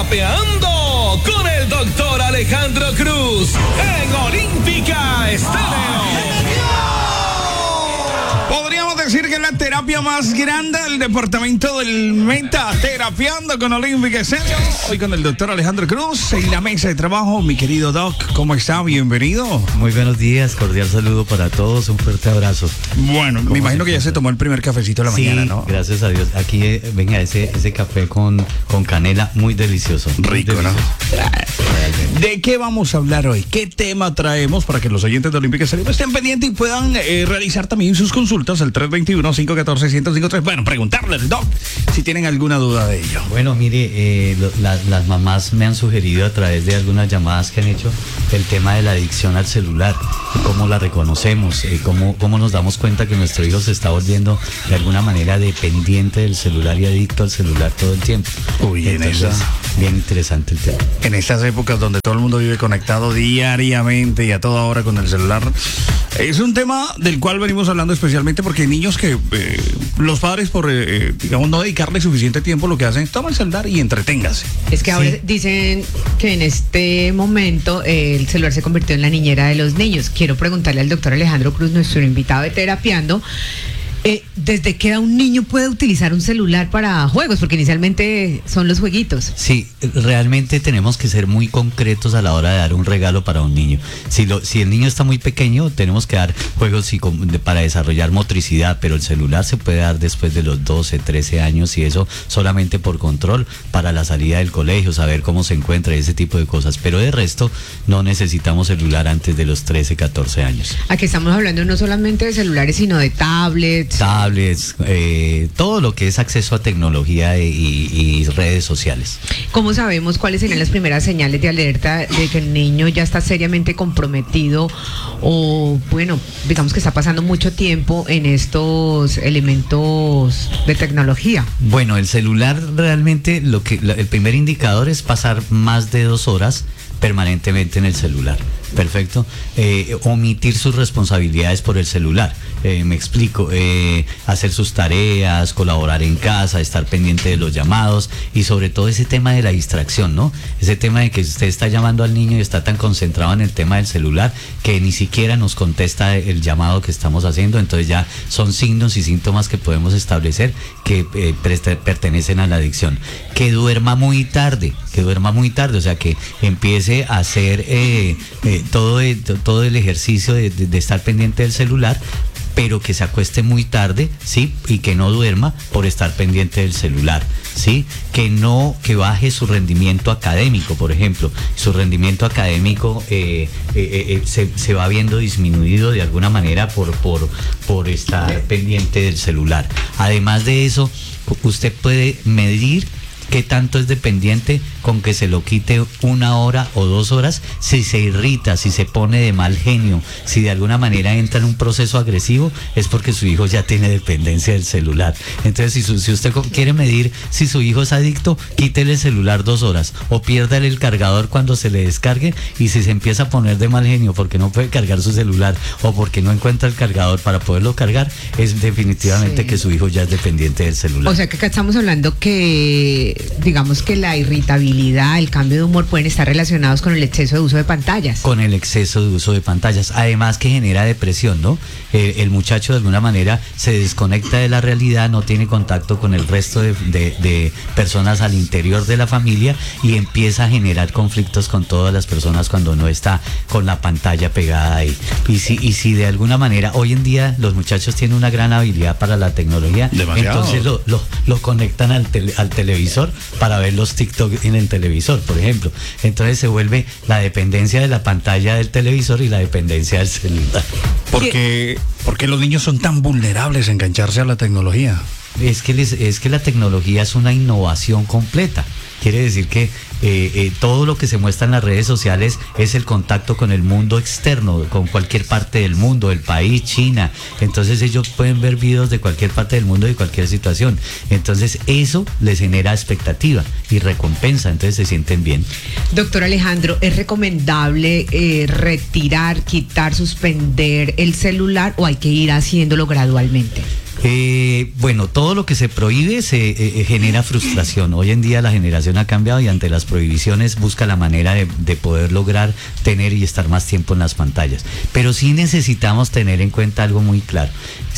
Terapeando con el doctor Alejandro Cruz en Olímpica Estéreo. Podríamos decir que es la terapia más grande del departamento del Meta, Terapeando con Olímpica Estéreo. Hoy con el doctor Alejandro Cruz en la mesa de trabajo. Mi querido Doc, ¿cómo está? Bienvenido. Muy buenos días, cordial saludo para todos, un fuerte abrazo. Bueno, me imagino que ya se tomó el primer cafecito de la mañana, ¿no? Gracias a Dios. Aquí, venga, ese café con canela, muy delicioso. Rico, muy delicioso. ¿No? ¿De qué vamos a hablar hoy? ¿Qué tema traemos para que los oyentes de Olímpica Estéreo estén pendientes y puedan realizar también sus consultas al 321-514-1053? Bueno, preguntarles, Doc, si tienen alguna duda de ello. Bueno, mire, las mamás me han sugerido a través de algunas llamadas que han hecho el tema de la adicción al celular, cómo la reconocemos, cómo nos damos cuenta que nuestro hijo se está volviendo de alguna manera dependiente del celular y adicto al celular todo el tiempo. Uy, entonces, bien interesante el tema. En estas épocas donde todo el mundo vive conectado diariamente y a toda hora con el celular, es un tema del cual venimos hablando especialmente porque hay niños que los padres por, digamos, no dedicarle suficiente tiempo, lo que hacen es tomar el celular y entreténgase. Es que ahora dicen que en este momento el celular se convirtió en la niñera de los niños. Quiero preguntarle al doctor Alejandro Cruz, nuestro invitado de Terapeando, ¿desde qué edad un niño puede utilizar un celular para juegos? Porque inicialmente son los jueguitos. Sí, realmente tenemos que ser muy concretos a la hora de dar un regalo para un niño. Si el niño está muy pequeño, tenemos que dar juegos para desarrollar motricidad, pero el celular se puede dar después de los 12, 13 años y eso solamente por control para la salida del colegio, saber cómo se encuentra, ese tipo de cosas. Pero de resto, no necesitamos celular antes de los 13, 14 años. Aquí estamos hablando no solamente de celulares, sino de tablets, todo lo que es acceso a tecnología y redes sociales. ¿Cómo sabemos cuáles serían las primeras señales de alerta de que el niño ya está seriamente comprometido o, bueno, digamos que está pasando mucho tiempo en estos elementos de tecnología? Bueno, el celular realmente el primer indicador es pasar más de 2 horas permanentemente en el celular. Perfecto. Omitir sus responsabilidades por el celular. Me explico. Hacer sus tareas, colaborar en casa, estar pendiente de los llamados y sobre todo ese tema de la distracción, ¿no? Ese tema de que usted está llamando al niño y está tan concentrado en el tema del celular que ni siquiera nos contesta el llamado que estamos haciendo. Entonces ya son signos y síntomas que podemos establecer que pertenecen a la adicción. Que duerma muy tarde, o sea, que empiece a hacer todo el ejercicio de estar pendiente del celular, pero que se acueste muy tarde, ¿sí? Y que no duerma por estar pendiente del celular, ¿sí? Que baje su rendimiento académico, por ejemplo. Su rendimiento académico se va viendo disminuido de alguna manera por estar pendiente del celular. Además de eso, usted puede medir qué tanto es dependiente con que se lo quite 1 hora o 2 horas, si se irrita, si se pone de mal genio, si de alguna manera entra en un proceso agresivo, es porque su hijo ya tiene dependencia del celular. Entonces, si usted quiere medir si su hijo es adicto, quítele el celular 2 horas o piérdale el cargador cuando se le descargue, y si se empieza a poner de mal genio porque no puede cargar su celular o porque no encuentra el cargador para poderlo cargar, es definitivamente que su hijo ya es dependiente del celular. O sea que acá estamos hablando que digamos que la irritabilidad, el cambio de humor pueden estar relacionados con el exceso de uso de pantallas. Con el exceso de uso de pantallas, además que genera depresión, ¿no? El muchacho de alguna manera se desconecta de la realidad, no tiene contacto con el resto de personas al interior de la familia y empieza a generar conflictos con todas las personas cuando no está con la pantalla pegada ahí. Y si de alguna manera, hoy en día los muchachos tienen una gran habilidad para la tecnología, demasiado. Entonces lo conectan al televisor para ver los TikTok en el televisor, por ejemplo. Entonces se vuelve la dependencia de la pantalla del televisor y la dependencia del celular. ¿Por qué los niños son tan vulnerables a engancharse a la tecnología? Es que la tecnología es una innovación completa. Quiere decir que todo lo que se muestra en las redes sociales es el contacto con el mundo externo, con cualquier parte del mundo, el país, China. Entonces ellos pueden ver videos de cualquier parte del mundo, de cualquier situación. Entonces eso les genera expectativa y recompensa, entonces se sienten bien. Doctor Alejandro, ¿es recomendable retirar, quitar, suspender el celular o hay que ir haciéndolo gradualmente? Bueno, todo lo que se prohíbe se genera frustración. Hoy en día la generación ha cambiado y ante las prohibiciones busca la manera de poder lograr tener y estar más tiempo en las pantallas. Pero sí necesitamos tener en cuenta algo muy claro.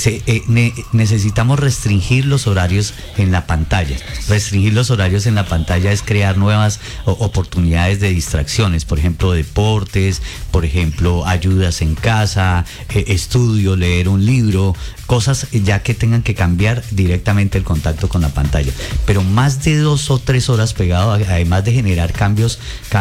Necesitamos restringir los horarios en la pantalla. Restringir los horarios en la pantalla es crear nuevas oportunidades de distracciones, por ejemplo, deportes, por ejemplo, ayudas en casa, estudio, leer un libro, cosas ya que tengan que cambiar directamente el contacto con la pantalla. Pero más de 2 o 3 horas pegado, además de generar cambios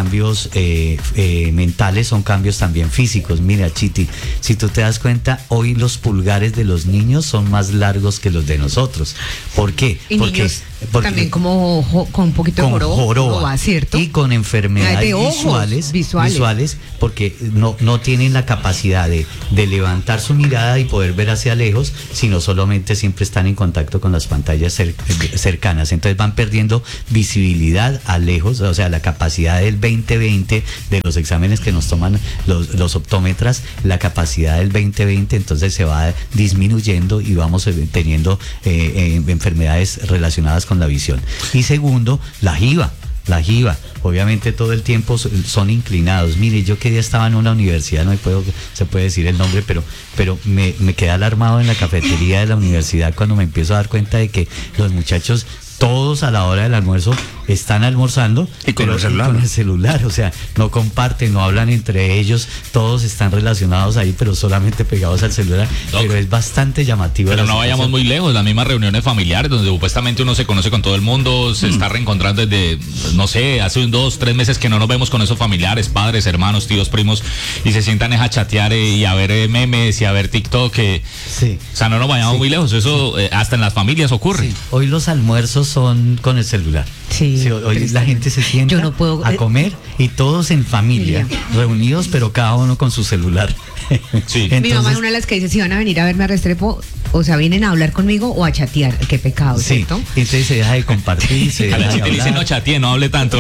mentales, son cambios también físicos. Mira, Chiti, si tú te das cuenta, hoy los pulgares de los niños son más largos que los de nosotros. ¿Por qué? Y porque también como con un poquito de joroba, ¿cierto? Y con enfermedades de ojos, visuales, porque no tienen la capacidad de levantar su mirada y poder ver hacia lejos, sino solamente siempre están en contacto con las pantallas cercanas. Entonces van perdiendo visibilidad a lejos, o sea, la capacidad del 20/20 de los exámenes que nos toman los optómetras, la capacidad del 20/20 entonces se va disminuyendo y vamos teniendo enfermedades relacionadas con la visión. Y segundo, la jiba. Obviamente todo el tiempo son inclinados. Mire, yo que día estaba en una universidad, se puede decir el nombre, pero me quedé alarmado en la cafetería de la universidad cuando me empiezo a dar cuenta de que los muchachos todos a la hora del almuerzo están almorzando y con el celular, o sea, no comparten, no hablan entre ellos, todos están relacionados ahí, pero solamente pegados al celular. Pero es bastante llamativo. Pero no vayamos muy lejos, las mismas reuniones familiares donde supuestamente uno se conoce con todo el mundo, se está reencontrando desde, no sé, hace 2, 3 meses que no nos vemos con esos familiares, padres, hermanos, tíos, primos, y se sientan a chatear y a ver memes y a ver TikTok. Sí. O sea, no nos vayamos muy lejos, eso hasta en las familias ocurre. Sí. Hoy los almuerzos son con el celular. Sí, hoy la gente se sienta a comer y todos en familia, reunidos, pero cada uno con su celular. Sí. Entonces, mi mamá es una de las que dice, si van a venir a verme a Restrepo, o sea, vienen a hablar conmigo o a chatear. Qué pecado, ¿cierto? Entonces se deja de compartir, se deja de hablar. Dice, no chatee, no hable tanto.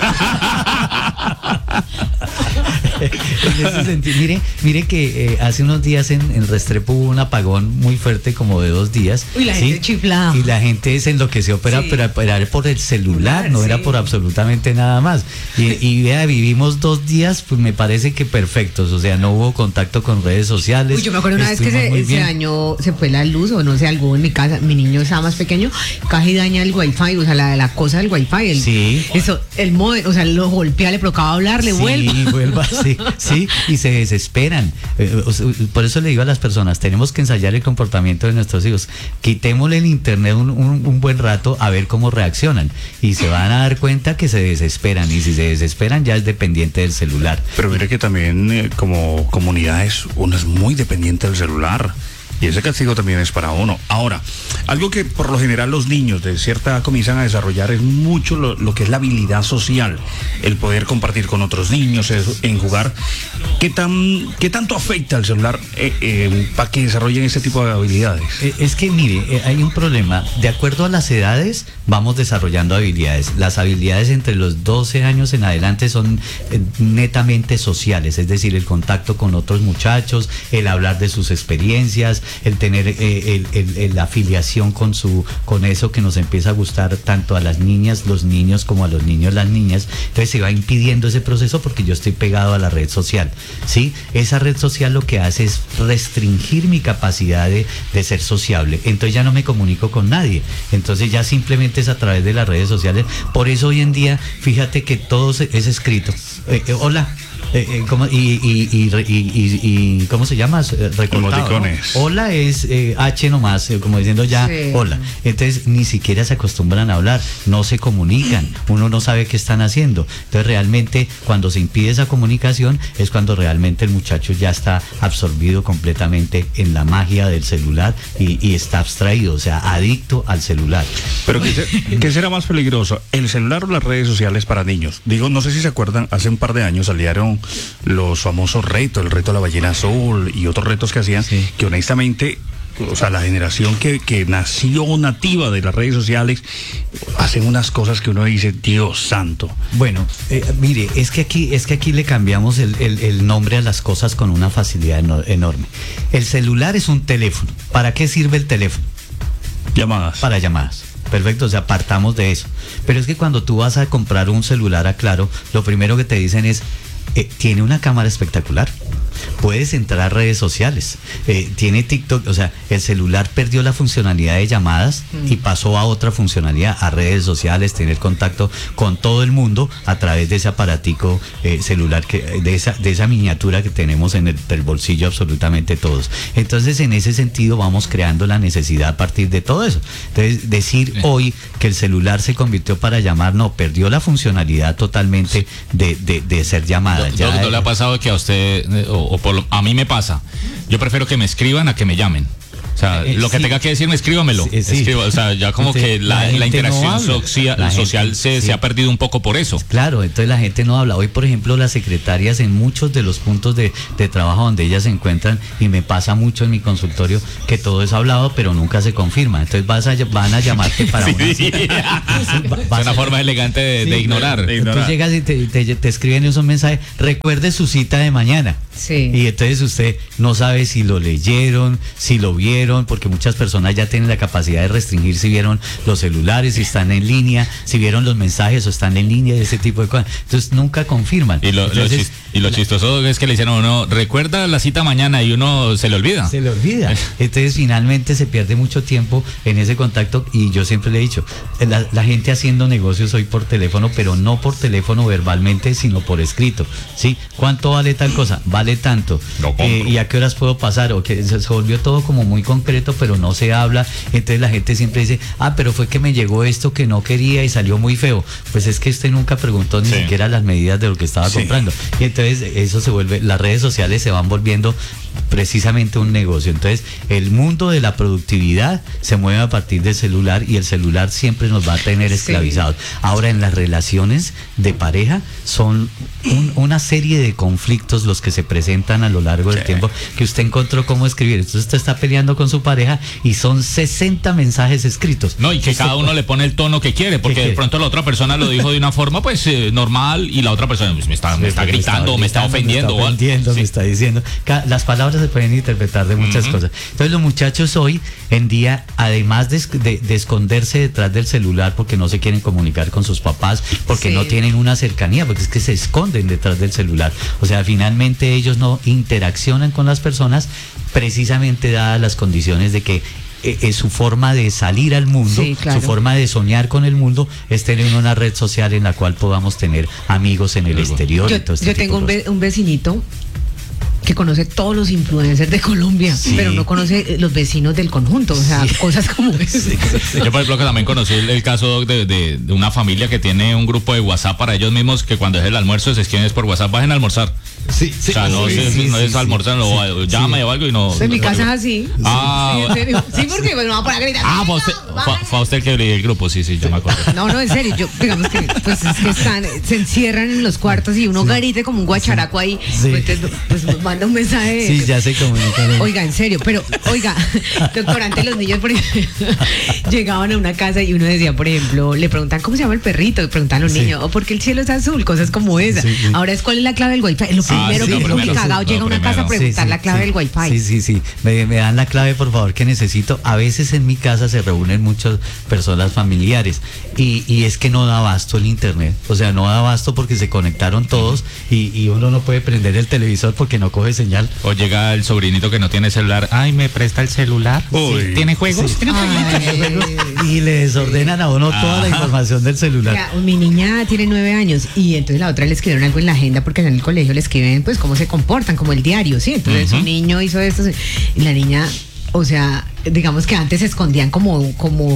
En ese sentido, mire que hace unos días en Restrepo hubo un apagón muy fuerte, como de 2 días. Uy, la gente chiflada. Y la gente se enloqueció, pero era por el celular, no era por absolutamente nada más. Y vea, vivimos 2 días, pues me parece que perfectos, o sea, no hubo contacto con redes sociales. Uy, yo me acuerdo una vez que se dañó, se fue la luz, o no sé, algo en mi casa, mi niño estaba más pequeño, casi daña el wifi, o sea, la cosa del wifi, el modem, o sea, lo golpea, le provocaba hablar, le vuelva. Sí, y se desesperan. Por eso le digo a las personas, tenemos que ensayar el comportamiento de nuestros hijos. Quitémosle el internet un buen rato a ver cómo reaccionan. Y se van a dar cuenta que se desesperan. Y si se desesperan, ya es dependiente del celular. Pero mire que también como comunidades uno es muy dependiente del celular. Y ese castigo también es para uno. Ahora, algo que por lo general los niños de cierta edad comienzan a desarrollar es mucho lo que es la habilidad social, el poder compartir con otros niños, en jugar. ¿Qué tanto afecta el celular para que desarrollen ese tipo de habilidades? Es que mire, hay un problema. De acuerdo a las edades, vamos desarrollando habilidades. Las habilidades entre los 12 años en adelante son netamente sociales, es decir, el contacto con otros muchachos, el hablar de sus experiencias, el tener la afiliación con eso que nos empieza a gustar tanto a las niñas, los niños, como a los niños, las niñas. Entonces se va impidiendo ese proceso porque yo estoy pegado a la red social, ¿sí? Esa red social lo que hace es restringir mi capacidad de ser sociable. Entonces ya no me comunico con nadie. Entonces ya simplemente es a través de las redes sociales. Por eso hoy en día, fíjate que todo es escrito. Hola. ¿Cómo se llama? Emoticones. Hola es H nomás, como diciendo ya hola. Entonces ni siquiera se acostumbran a hablar, no se comunican, uno no sabe qué están haciendo. Entonces realmente cuando se impide esa comunicación es cuando realmente el muchacho ya está absorbido completamente en la magia del celular y está abstraído, o sea, adicto al celular. Pero ¿qué será más peligroso? ¿El celular o las redes sociales para niños? Digo, no sé si se acuerdan, hace un par de años salieron los famosos retos, el reto de la ballena azul y otros retos que hacían, que honestamente, o sea, la generación que nació nativa de las redes sociales hacen unas cosas que uno dice, Dios santo. Bueno, mire, es que aquí le cambiamos el nombre a las cosas con una facilidad enorme. El celular es un teléfono. ¿Para qué sirve el teléfono? Llamadas. Para llamadas. Perfecto, o sea, partamos de eso. Pero es que cuando tú vas a comprar un celular a Claro, lo primero que te dicen es, tiene una cámara espectacular. Puedes entrar a redes sociales, tiene TikTok, o sea, el celular perdió la funcionalidad de llamadas y pasó a otra funcionalidad, a redes sociales, tener contacto con todo el mundo a través de ese aparatico celular, de esa miniatura que tenemos en el bolsillo absolutamente todos. Entonces, en ese sentido, vamos creando la necesidad a partir de todo eso. Entonces, decir hoy que el celular se convirtió para llamar, no, perdió la funcionalidad totalmente de ser llamada. ¿No le ha pasado que a usted, a mí me pasa, yo prefiero que me escriban a que me llamen? O sea, lo que tenga que decirme, escríbamelo. O sea, ya como que la interacción no social se ha perdido un poco por eso. Claro, entonces la gente no habla. Hoy, por ejemplo, las secretarias en muchos de los puntos de trabajo donde ellas se encuentran, y me pasa mucho en mi consultorio, que todo es hablado, pero nunca se confirma. Entonces van a llamarte para es una forma elegante de ignorar. Tú llegas y te escriben un mensaje, recuerde su cita de mañana. Sí. Y entonces usted no sabe si lo leyeron, si lo vieron, porque muchas personas ya tienen la capacidad de restringir si vieron los celulares, si están en línea, si vieron los mensajes o están en línea, ese tipo de cosas. Entonces nunca confirman. Y lo chistoso es que le dicen a uno, recuerda la cita mañana, y uno se le olvida. Se le olvida. Entonces finalmente se pierde mucho tiempo en ese contacto, y yo siempre le he dicho, la gente haciendo negocios hoy por teléfono, pero no por teléfono verbalmente, sino por escrito. ¿Sí? ¿Cuánto vale tal cosa? Vale tanto. ¿Y a qué horas puedo pasar? O que se volvió todo como muy concreto, pero no se habla. Entonces la gente siempre dice, pero fue que me llegó esto que no quería y salió muy feo. Pues es que usted nunca preguntó ni siquiera las medidas de lo que estaba comprando. Y entonces eso se vuelve, las redes sociales se van volviendo precisamente un negocio. Entonces el mundo de la productividad se mueve a partir del celular, y el celular siempre nos va a tener esclavizados. Ahora, en las relaciones de pareja son una serie de conflictos los que se presentan a lo largo del tiempo, que usted encontró cómo escribir. Entonces usted está peleando con su pareja y son 60 mensajes escritos. No, y que cada uno le pone el tono que quiere, porque de pronto la otra persona lo dijo de una forma pues normal, y la otra persona pues, me está gritando, me está ofendiendo. Me está diciendo. Las palabras se pueden interpretar de muchas cosas. Entonces los muchachos hoy en día, además de esconderse detrás del celular porque no se quieren comunicar con sus papás, porque no tienen una cercanía, porque es que se esconden detrás del celular. O sea, finalmente ellos no interaccionan con las personas, precisamente dadas las condiciones de que su forma de salir al mundo, su forma de soñar con el mundo, es tener una red social en la cual podamos tener amigos en el exterior. Yo tengo un vecinito que conoce todos los influencers de Colombia, pero no conoce los vecinos del conjunto, o sea, cosas como eso. Yo, por ejemplo, que también conocí el caso de una familia que tiene un grupo de WhatsApp para ellos mismos, que cuando es el almuerzo se escriben por WhatsApp, bajen a almorzar. O sea, no es almorzar, llama o algo y no. En mi casa es así. En serio. Sí, porque me van a poner a gritar. Fue usted el que leí el grupo, sí, yo me acuerdo. No, en serio, digamos que pues es que se encierran en los cuartos y uno grite como un guacharaco ahí, pues manda un mensaje. Sí, ya se comunica. Oiga, en serio, pero oiga, doctor, antes los niños, por ejemplo, llegaban a una casa y uno decía, por ejemplo, le preguntan cómo se llama el perrito, y preguntan a los niños, o por qué el cielo es azul, cosas como esa. Ahora es cuál es la clave del wifi. Lo primero que uno cagado llega a una casa a preguntar la clave del wifi. Sí. Me dan la clave, por favor, que necesito. A veces en mi casa se reúnen muchas personas familiares y es que no da abasto el internet. O sea, no da abasto porque se conectaron todos y uno no puede prender el televisor porque no coge señal. O llega el sobrinito que no tiene celular. Ay, ¿me presta el celular? ¿Tiene juegos? Sí. Y le desordenan a uno toda la información del celular. Mira, mi niña tiene 9 años y entonces la otra le escribieron algo en la agenda porque en el colegio le escriben pues cómo se comportan, como el diario, ¿sí? Entonces un niño hizo esto y la niña, o sea, digamos que antes se escondían como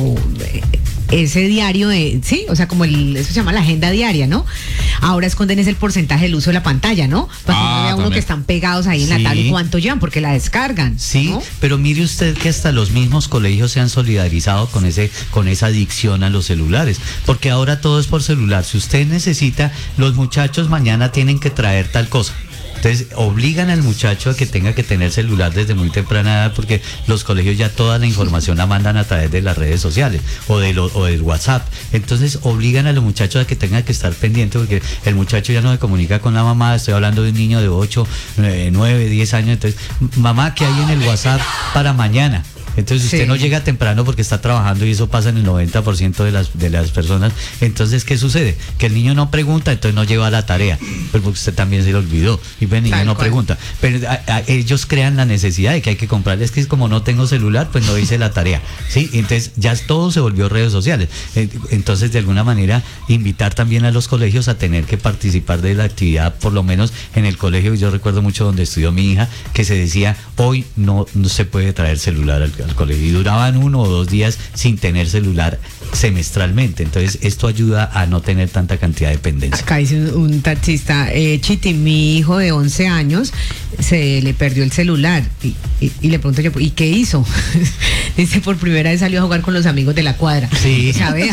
ese diario o sea, como eso se llama la agenda diaria, ¿no? Ahora esconden el porcentaje del uso de la pantalla, ¿no? Para que no vea uno que están pegados ahí en la tabla y cuánto llevan, porque la descargan. Sí, ¿no? pero mire usted que hasta los mismos colegios se han solidarizado con esa adicción a los celulares, porque ahora todo es por celular. Si usted necesita, los muchachos mañana tienen que traer tal cosa. Entonces obligan al muchacho a que tenga que tener celular desde muy temprana edad, porque los colegios ya toda la información la mandan a través de las redes sociales o del WhatsApp. Entonces obligan a los muchachos a que tengan que estar pendientes, porque el muchacho ya no se comunica con la mamá. Estoy hablando de un niño de 8, 9, 10 años. Entonces, mamá, ¿qué hay en el WhatsApp para mañana? Entonces usted Sí. no llega temprano porque está trabajando y eso pasa en el 90% de las personas. Entonces, ¿qué sucede? Que el niño no pregunta, entonces no lleva la tarea, pero porque usted también se lo olvidó. Y el niño Tal no cual. pregunta. Pero ellos crean la necesidad de que hay que comprarles, que es como no tengo celular, pues no hice la tarea. ¿Sí? Entonces ya todo se volvió redes sociales. Entonces, de alguna manera, invitar también a los colegios a tener que participar de la actividad, por lo menos en el colegio. Yo recuerdo mucho donde estudió mi hija, que se decía, hoy no se puede traer celular al colegio. Y duraban 1 o 2 días sin tener celular semestralmente. Entonces, esto ayuda a no tener tanta cantidad de dependencia. Acá dice un taxista, Chiti, mi hijo de 11 años se le perdió el celular y le pregunto yo, ¿y qué hizo? Dice, por primera vez salió a jugar con los amigos de la cuadra. Sí, ¿Sabe?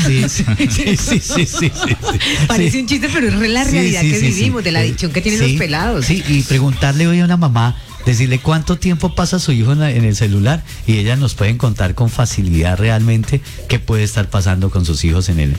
sí. Parece Sí. un chiste, pero es la Sí, realidad sí, que sí, vivimos, sí. de la adicción que tienen Sí, los pelados. Sí, y preguntarle hoy a una mamá, decirle cuánto tiempo pasa su hijo en el celular, y ellas nos pueden contar con facilidad realmente qué puede estar pasando con sus hijos en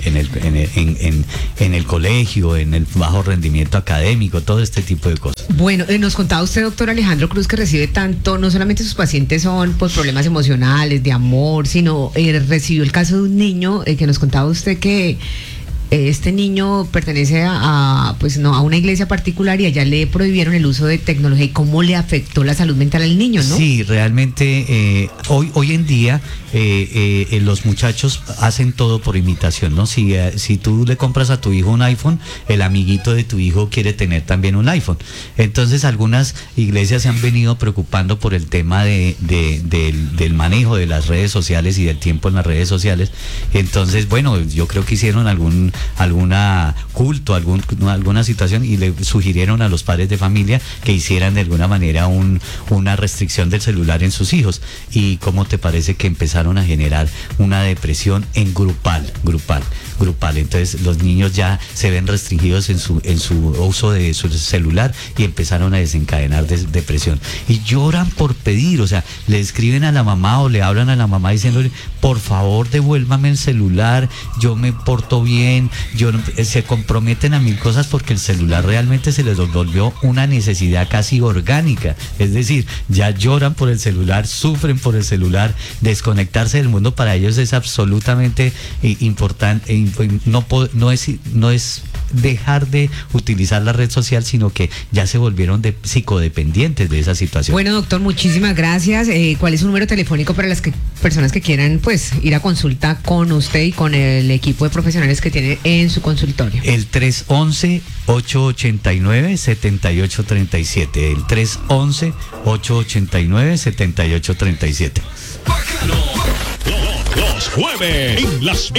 el colegio, en el bajo rendimiento académico, todo este tipo de cosas. Bueno, nos contaba usted, doctor Alejandro Cruz, que recibe tanto, no solamente sus pacientes son pues problemas emocionales, de amor, sino recibió el caso de un niño que nos contaba usted que este niño pertenece a una iglesia particular y allá le prohibieron el uso de tecnología y cómo le afectó la salud mental al niño, ¿no? Sí, realmente hoy en día los muchachos hacen todo por imitación, ¿no? Si tú le compras a tu hijo un iPhone, el amiguito de tu hijo quiere tener también un iPhone. Entonces algunas iglesias se han venido preocupando por el tema del manejo de las redes sociales y del tiempo en las redes sociales. Entonces, bueno, yo creo que hicieron alguna culto, alguna situación, y le sugirieron a los padres de familia que hicieran de alguna manera una restricción del celular en sus hijos. ¿Y cómo te parece que empezaron a generar una depresión grupal? Entonces los niños ya se ven restringidos en su uso de su celular y empezaron a desencadenar depresión. Y lloran por pedir, o sea, le escriben a la mamá o le hablan a la mamá diciéndole, por favor devuélvame el celular, yo me porto bien, se comprometen a 1000 cosas porque el celular realmente se les volvió una necesidad casi orgánica. Es decir, ya lloran por el celular, sufren por el celular. Desconectarse del mundo para ellos es absolutamente importante. No es dejar de utilizar la red social, sino que ya se volvieron psicodependientes de esa situación. Bueno, doctor, muchísimas gracias. ¿Cuál es su número telefónico para las personas que quieran pues ir a consulta con usted y con el equipo de profesionales que tiene en su consultorio? El 311-889-7837. El 311-889-7837. Los jueves en las